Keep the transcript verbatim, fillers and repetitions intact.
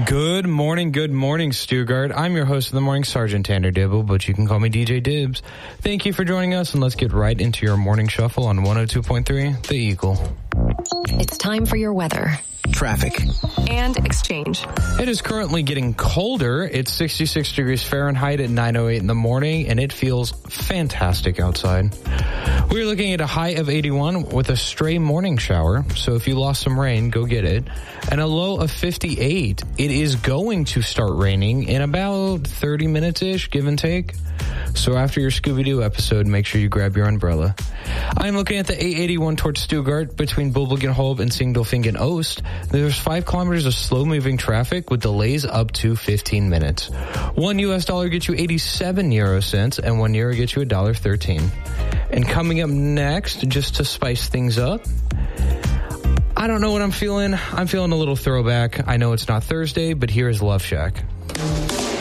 Good morning, good morning, Stuttgart. I'm your host of the morning, Sergeant Tanner Dibble, but you can call me D J Dibs. Thank you for joining us, and let's get right into your morning shuffle on one oh two point three, The Eagle. It's time for your weather, traffic, and exchange. It is currently getting colder. It's sixty-six degrees Fahrenheit at nine oh eight in the morning, and it feels fantastic outside. We're looking at a high of eighty-one with a stray morning shower, so if you lost some rain, go get it. And a low of fifty-eight. It is going to start raining in about thirty minutes-ish, give and take. So after your Scooby-Doo episode, make sure you grab your umbrella. I'm looking at the eight eighty-one towards Stuttgart between Bulbelgenhof and Singdelfingen Ost. There's five kilometers of slow-moving traffic with delays up to fifteen minutes. One U S dollar gets you eighty-seven euro cents, and one euro gets you one dollar thirteen. And coming up next, just to spice things up, I don't know what I'm feeling. I'm feeling a little throwback. I know it's not Thursday, but here is Love Shack.